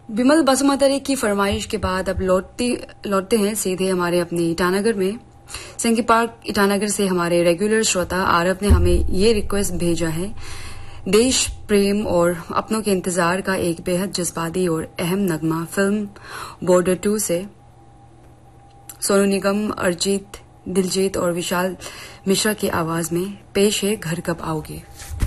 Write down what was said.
बिमल बासुमातारी की फरमाइश के बाद अब लौटते हैं सीधे हमारे अपने ईटानगर में। सेंकी पार्क ईटानगर से हमारे रेगुलर श्रोता आरव ने हमें ये रिक्वेस्ट भेजा है। देश प्रेम और अपनों के इंतजार का एक बेहद जज्बाती और अहम नगमा फिल्म बॉर्डर 2 से सोनू निगम, अरिजीत, दिलजीत और विशाल मिश्रा की आवाज में पेश है घर कब आओगे।